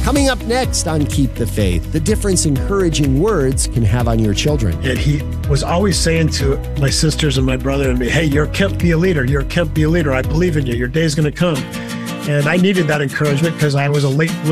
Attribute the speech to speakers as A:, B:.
A: Coming up next on Keep the Faith, the difference encouraging words can have on your children.
B: And he was always saying to my sisters and my brother and me, hey, you're Kemp, be a leader. You're Kemp, be a leader. I believe in you. Your day's going to come. And I needed that encouragement because I was a late